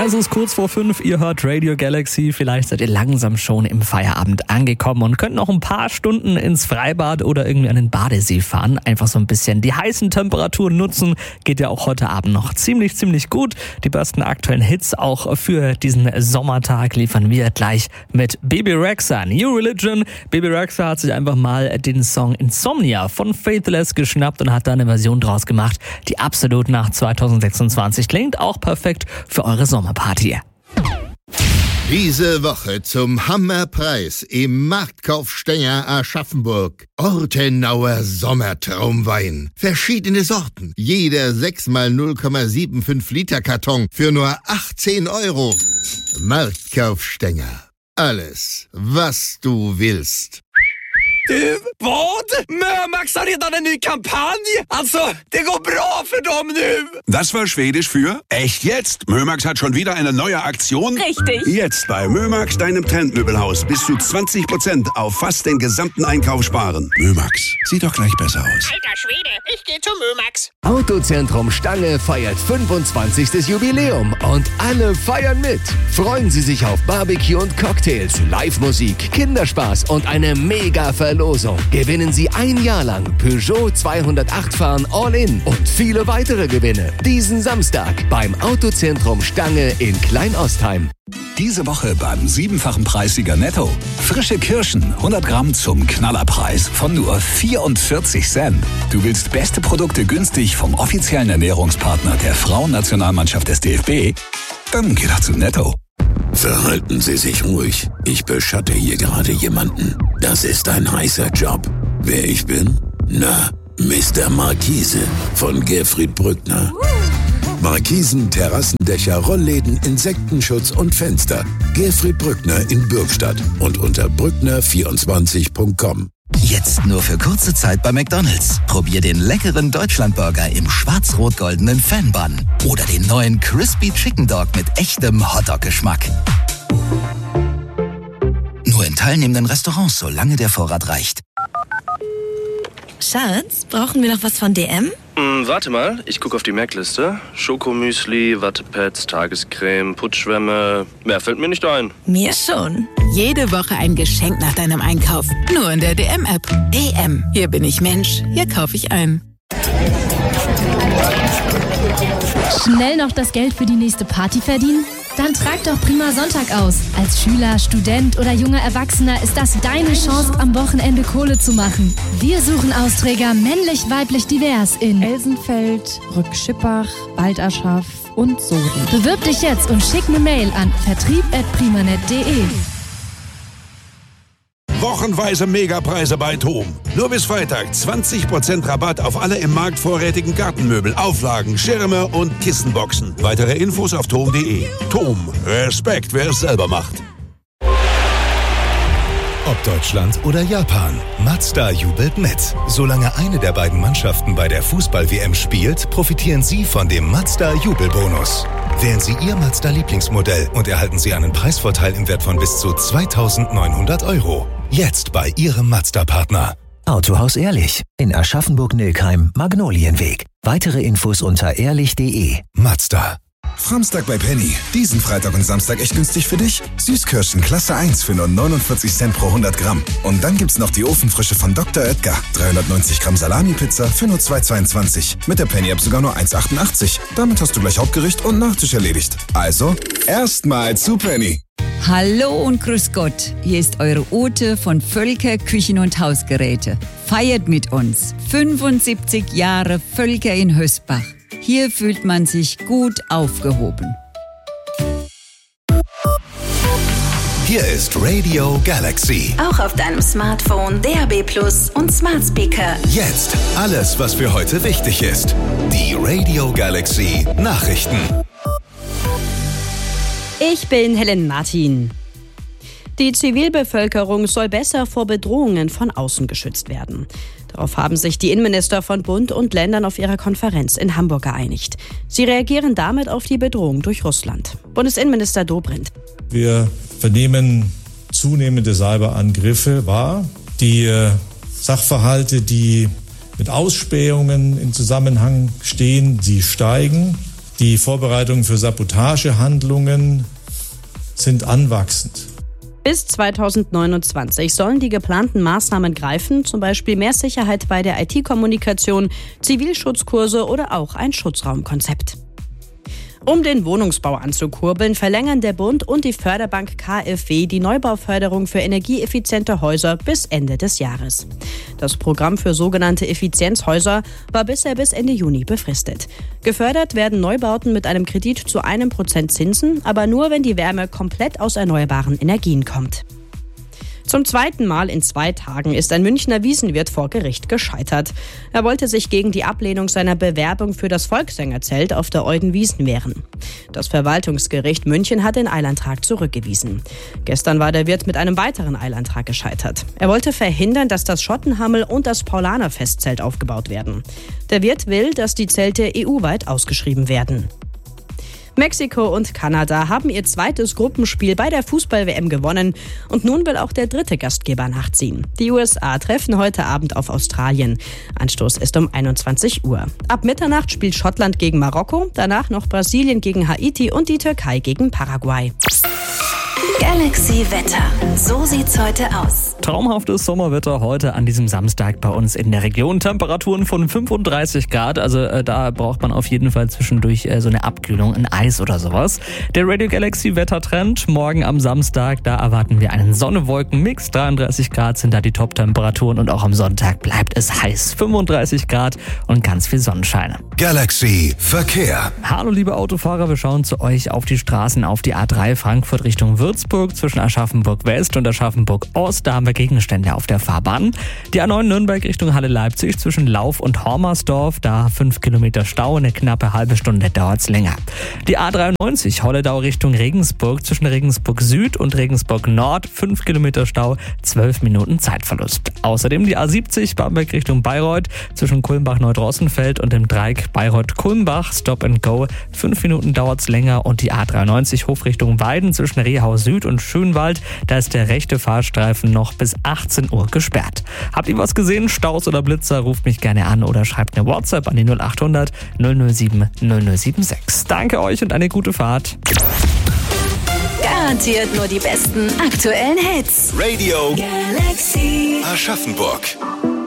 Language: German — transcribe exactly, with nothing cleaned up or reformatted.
Es ist kurz vor fünf, ihr hört Radio Galaxy. Vielleicht seid ihr langsam schon im Feierabend angekommen und könnt noch ein paar Stunden ins Freibad oder irgendwie an den Badesee fahren. Einfach so ein bisschen die heißen Temperaturen nutzen. Geht ja auch heute Abend noch ziemlich, ziemlich gut. Die besten aktuellen Hits auch für diesen Sommertag liefern wir gleich mit Bebe Rexha. New Religion. Bebe Rexha hat sich einfach mal den Song Insomnia von Faithless geschnappt und hat da eine Version draus gemacht, die absolut nach zwanzig sechsundzwanzig klingt. Auch perfekt für eure Sommerparty. Diese Woche zum Hammerpreis im Marktkauf Stenger Aschaffenburg. Ortenauer Sommertraumwein. Verschiedene Sorten. Jeder sechs mal null Komma fünfundsiebzig Liter Karton für nur achtzehn Euro. Marktkauf Stenger. Alles, was du willst. Du, vad? Mömax har redan en ny kampanj. Alltså, det går bra för dem nu. Das war Schwedisch für echt jetzt. Mömax hat schon wieder eine neue Aktion. Richtig. Jetzt bei Mömax, deinem Trendmöbelhaus. Bis zu zwanzig Prozent auf fast den gesamten Einkauf sparen. Mömax, sieht doch gleich besser aus. Alter Schwede, ich geh zu Mömax. Autozentrum Stange feiert fünfundzwanzigstes Jubiläum und alle feiern mit. Freuen Sie sich auf Barbecue und Cocktails, Live-Musik, Kinderspaß und eine mega Verlosung. Gewinnen Sie ein Jahr lang Peugeot zweihundertacht fahren All-In und viele weitere Gewinne. Diesen Samstag beim Autozentrum Stange in Kleinostheim. Diese Woche beim siebenfachen Preissieger Netto. Frische Kirschen, hundert Gramm zum Knallerpreis von nur vierundvierzig Cent. Du willst beste Produkte günstig vom offiziellen Ernährungspartner der Frauennationalmannschaft des D F B? Dann geh doch zu Netto. Verhalten Sie sich ruhig. Ich beschatte hier gerade jemanden. Das ist ein heißer Job. Wer ich bin? Na, Mister Markise von Gerfried Brückner. Markisen, Terrassendächer, Rollläden, Insektenschutz und Fenster. Gerfried Brückner in Bürgstadt und unter brückner vierundzwanzig punkt com. Jetzt nur für kurze Zeit bei McDonald's. Probier den leckeren Deutschlandburger im schwarz-rot-goldenen Fan-Bun oder den neuen Crispy Chicken Dog mit echtem Hotdog-Geschmack. Nur in teilnehmenden Restaurants, solange der Vorrat reicht. Schatz, brauchen wir noch was von D M? Hm, warte mal, ich gucke auf die Merkliste. Schokomüsli, Wattepads, Tagescreme, Putzschwämme. Mehr fällt mir nicht ein. Mir schon. Jede Woche ein Geschenk nach deinem Einkauf. Nur in der D M-App. D M. Hier bin ich Mensch. Hier kaufe ich ein. Schnell noch das Geld für die nächste Party verdienen? Dann trag doch Prima Sonntag aus. Als Schüler, Student oder junger Erwachsener ist das deine Chance, am Wochenende Kohle zu machen. Wir suchen Austräger männlich, weiblich, divers in Elsenfeld, Rückschippach, Baldaschaf und Soden. Bewirb dich jetzt und schick eine Mail an vertrieb at primanet punkt de. Wochenweise Megapreise bei TOM. Nur bis Freitag zwanzig Prozent Rabatt auf alle im Markt vorrätigen Gartenmöbel, Auflagen, Schirme und Kissenboxen. Weitere Infos auf tom punkt de. TOM. Respekt, wer es selber macht. Ob Deutschland oder Japan, Mazda jubelt mit. Solange eine der beiden Mannschaften bei der Fußball-W M spielt, profitieren Sie von dem Mazda-Jubelbonus. Wählen Sie Ihr Mazda-Lieblingsmodell und erhalten Sie einen Preisvorteil im Wert von bis zu zweitausendneunhundert Euro. Jetzt bei Ihrem Mazda-Partner. Autohaus Ehrlich in Aschaffenburg-Nilkheim, Magnolienweg. Weitere Infos unter ehrlich punkt de. Mazda. Samstag bei Penny. Diesen Freitag und Samstag echt günstig für dich. Süßkirschen Klasse eins für nur neunundvierzig Cent pro hundert Gramm. Und dann gibt's noch die Ofenfrische von Doktor Oetker. dreihundertneunzig Gramm Salami-Pizza für nur zwei zweiundzwanzig. Mit der Penny-App sogar nur eins achtundachtzig. Damit hast du gleich Hauptgericht und Nachtisch erledigt. Also, erstmal zu Penny. Hallo und grüß Gott. Hier ist eure Ute von Völker Küchen- und Hausgeräte. Feiert mit uns. fünfundsiebzig Jahre Völker in Hösbach. Hier fühlt man sich gut aufgehoben. Hier ist Radio Galaxy. Auch auf deinem Smartphone, D A B Plus und Smart Speaker. Jetzt alles, was für heute wichtig ist. Die Radio Galaxy Nachrichten. Ich bin Helen Martin. Die Zivilbevölkerung soll besser vor Bedrohungen von außen geschützt werden. Darauf haben sich die Innenminister von Bund und Ländern auf ihrer Konferenz in Hamburg geeinigt. Sie reagieren damit auf die Bedrohung durch Russland. Bundesinnenminister Dobrindt. Wir vernehmen zunehmende Cyberangriffe wahr. Die äh, Sachverhalte, die mit Ausspähungen in Zusammenhang stehen, sie steigen. Die Vorbereitungen für Sabotagehandlungen sind anwachsend. Bis zweitausendneunundzwanzig sollen die geplanten Maßnahmen greifen, zum Beispiel mehr Sicherheit bei der I T-Kommunikation, Zivilschutzkurse oder auch ein Schutzraumkonzept. Um den Wohnungsbau anzukurbeln, verlängern der Bund und die Förderbank K f W die Neubauförderung für energieeffiziente Häuser bis Ende des Jahres. Das Programm für sogenannte Effizienzhäuser war bisher bis Ende Juni befristet. Gefördert werden Neubauten mit einem Kredit zu einem Prozent Zinsen, aber nur, wenn die Wärme komplett aus erneuerbaren Energien kommt. Zum zweiten Mal in zwei Tagen ist ein Münchner Wiesenwirt vor Gericht gescheitert. Er wollte sich gegen die Ablehnung seiner Bewerbung für das Volkssängerzelt auf der Eudenwiesen wehren. Das Verwaltungsgericht München hat den Eilantrag zurückgewiesen. Gestern war der Wirt mit einem weiteren Eilantrag gescheitert. Er wollte verhindern, dass das Schottenhammel und das Paulaner-Festzelt aufgebaut werden. Der Wirt will, dass die Zelte E U-weit ausgeschrieben werden. Mexiko und Kanada haben ihr zweites Gruppenspiel bei der Fußball-W M gewonnen und nun will auch der dritte Gastgeber nachziehen. Die U S A treffen heute Abend auf Australien. Anstoß ist um einundzwanzig Uhr. Ab Mitternacht spielt Schottland gegen Marokko, danach noch Brasilien gegen Haiti und die Türkei gegen Paraguay. Galaxy Wetter. So sieht's heute aus. Traumhaftes Sommerwetter heute an diesem Samstag bei uns in der Region. Temperaturen von fünfunddreißig Grad, also äh, da braucht man auf jeden Fall zwischendurch äh, so eine Abkühlung, ein Eis oder sowas. Der Radio Galaxy Wettertrend morgen am Samstag, da erwarten wir einen Sonne-Wolken-Mix. dreiunddreißig Grad sind da die Top-Temperaturen und auch am Sonntag bleibt es heiß. fünfunddreißig Grad und ganz viel Sonnenschein. Galaxy Verkehr. Hallo liebe Autofahrer, wir schauen zu euch auf die Straßen auf die A drei Frankfurt Richtung Würzburg zwischen Aschaffenburg West und Aschaffenburg Ost. Da haben wir Gegenstände auf der Fahrbahn. Die A neun Nürnberg Richtung Halle Leipzig zwischen Lauf und Hormersdorf. Da fünf Kilometer Stau, eine knappe halbe Stunde dauert's länger. Die A dreiundneunzig Holledau Richtung Regensburg zwischen Regensburg Süd und Regensburg Nord. fünf Kilometer Stau, zwölf Minuten Zeitverlust. Außerdem die A siebzig Bamberg Richtung Bayreuth zwischen Kulmbach-Neudrossenfeld und dem Dreieck Bayreuth-Kulmbach. Stop and Go. fünf Minuten dauert's länger. Und die A dreiundneunzig Hof Richtung Weiden zwischen Rehau Süd und Schönwald. Da ist der rechte Fahrstreifen noch bis achtzehn Uhr gesperrt. Habt ihr was gesehen? Staus oder Blitzer? Ruft mich gerne an oder schreibt eine WhatsApp an die null acht hundert null null sieben null null sieben sechs. Danke euch und eine gute Fahrt. Garantiert nur die besten aktuellen Hits. Radio Galaxy Aschaffenburg.